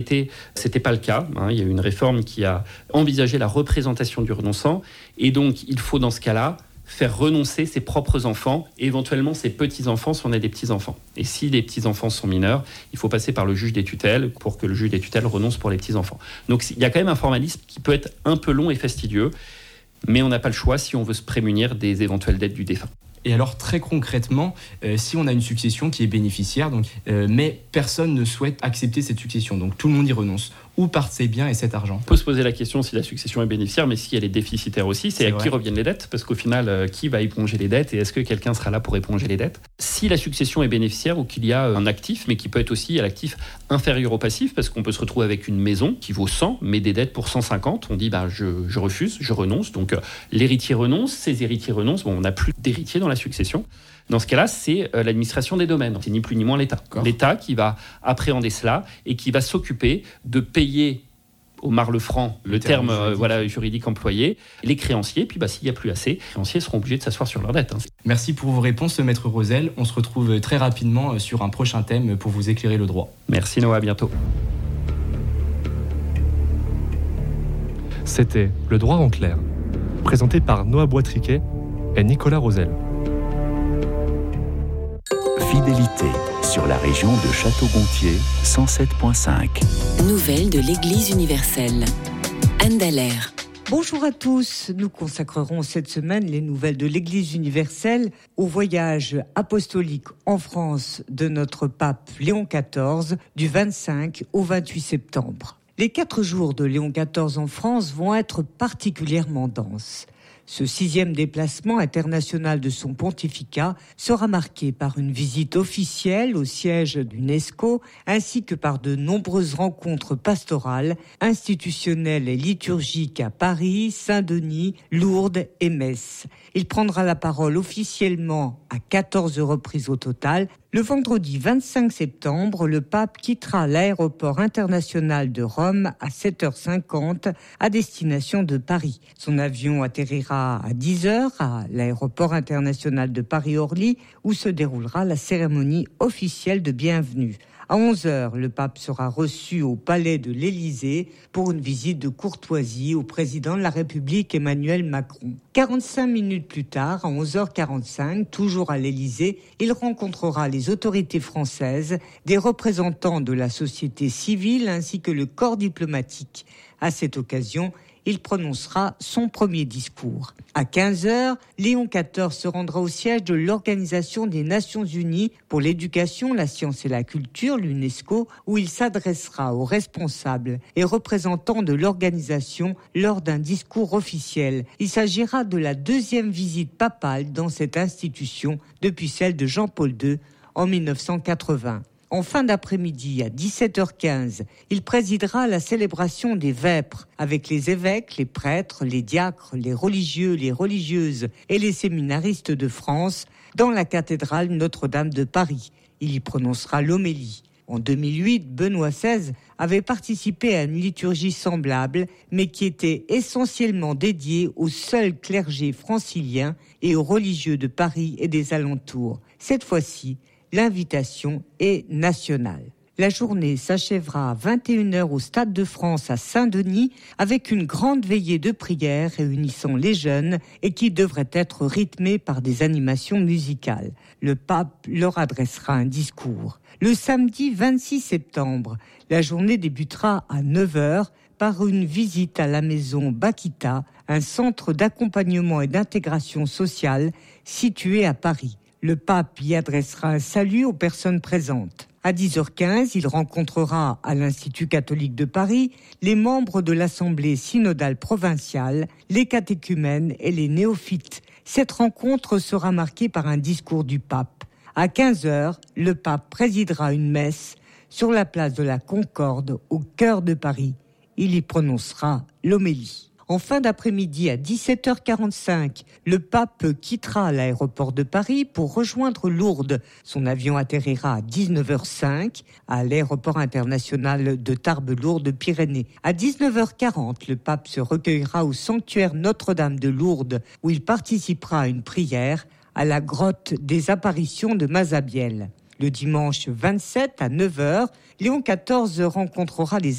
société, c'était pas le cas. Il y a eu une réforme qui a envisagé la représentation du renonçant. Et donc, il faut dans ce cas-là faire renoncer ses propres enfants et éventuellement ses petits-enfants si on a des petits-enfants. Et si les petits-enfants sont mineurs, il faut passer par le juge des tutelles pour que le juge des tutelles renonce pour les petits-enfants. Donc il y a quand même un formalisme qui peut être un peu long et fastidieux, mais on n'a pas le choix si on veut se prémunir des éventuelles dettes du défunt. Et alors très concrètement, si on a une succession qui est bénéficiaire, mais personne ne souhaite accepter cette succession, donc tout le monde y renonce, où partent ces biens et cet argent ? On peut se poser la question si la succession est bénéficiaire, mais si elle est déficitaire aussi, c'est à qui reviennent les dettes ? Parce qu'au final, qui va éponger les dettes et est-ce que quelqu'un sera là pour éponger les dettes ? Si la succession est bénéficiaire ou qu'il y a un actif, mais qui peut être aussi l'actif inférieur au passif, parce qu'on peut se retrouver avec une maison qui vaut 100, mais des dettes pour 150, on dit je refuse, je renonce, donc l'héritier renonce, ses héritiers renoncent, on n'a plus d'héritier dans la succession. Dans ce cas-là, c'est l'administration des domaines. C'est ni plus ni moins l'État. D'accord. L'État qui va appréhender cela et qui va s'occuper de payer au marc le franc, le terme juridique employé, les créanciers. Puis s'il n'y a plus assez, les créanciers seront obligés de s'asseoir sur leurs dettes. Merci pour vos réponses, Maître Rosel. On se retrouve très rapidement sur un prochain thème pour vous éclairer le droit. Merci Noah, à bientôt. C'était Le droit en clair, présenté par Noah Boitriquet et Nicolas Rosel. Fidélité sur la région de Château-Gontier, 107.5. Nouvelles de l'Église universelle. Anne Dallaire. Bonjour à tous. Nous consacrerons cette semaine les nouvelles de l'Église universelle au voyage apostolique en France de notre pape Léon XIV du 25 au 28 septembre. Les 4 jours de Léon XIV en France vont être particulièrement denses. Ce 6e déplacement international de son pontificat sera marqué par une visite officielle au siège d'UNESCO ainsi que par de nombreuses rencontres pastorales, institutionnelles et liturgiques à Paris, Saint-Denis, Lourdes et Metz. Il prendra la parole officiellement à 14 reprises au total. Le vendredi 25 septembre, le pape quittera l'aéroport international de Rome à 7h50 à destination de Paris. Son avion atterrira à 10h à l'aéroport international de Paris-Orly où se déroulera la cérémonie officielle de bienvenue. À 11h, le pape sera reçu au palais de l'Élysée pour une visite de courtoisie au président de la République Emmanuel Macron. 45 minutes plus tard, à 11h45, toujours à l'Élysée, il rencontrera les autorités françaises, des représentants de la société civile ainsi que le corps diplomatique. À cette occasion, il prononcera son premier discours. À 15h, Léon XIV se rendra au siège de l'Organisation des Nations Unies pour l'éducation, la science et la culture, l'UNESCO, où il s'adressera aux responsables et représentants de l'organisation lors d'un discours officiel. Il s'agira de la 2e visite papale dans cette institution depuis celle de Jean-Paul II en 1980. En fin d'après-midi, à 17h15, il présidera la célébration des vêpres avec les évêques, les prêtres, les diacres, les religieux, les religieuses et les séminaristes de France dans la cathédrale Notre-Dame de Paris. Il y prononcera l'homélie. En 2008, Benoît XVI avait participé à une liturgie semblable, mais qui était essentiellement dédiée au seul clergé francilien et aux religieux de Paris et des alentours. Cette fois-ci, l'invitation est nationale. La journée s'achèvera à 21h au Stade de France à Saint-Denis avec une grande veillée de prière réunissant les jeunes et qui devrait être rythmée par des animations musicales. Le pape leur adressera un discours. Le samedi 26 septembre, la journée débutera à 9h par une visite à la maison Bakita, un centre d'accompagnement et d'intégration sociale situé à Paris. Le pape y adressera un salut aux personnes présentes. À 10h15, il rencontrera à l'Institut catholique de Paris les membres de l'Assemblée synodale provinciale, les catéchumènes et les néophytes. Cette rencontre sera marquée par un discours du pape. À 15h, le pape présidera une messe sur la place de la Concorde au cœur de Paris. Il y prononcera l'homélie. En fin d'après-midi, à 17h45, le pape quittera l'aéroport de Paris pour rejoindre Lourdes. Son avion atterrira à 19h05 à l'aéroport international de Tarbes-Lourdes-Pyrénées. À 19h40, le pape se recueillera au sanctuaire Notre-Dame de Lourdes, où il participera à une prière à la grotte des apparitions de Mazabiel. Le dimanche 27 à 9h, Léon XIV rencontrera les